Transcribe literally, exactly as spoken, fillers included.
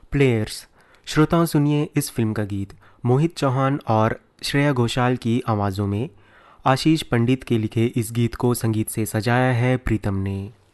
Players. श्रोताओं सुनिए इस फिल्म का गीत मोहित चौहान और श्रेया घोषाल की आवाज़ों में। आशीष पंडित के लिखे इस गीत को संगीत से सजाया है प्रीतम ने।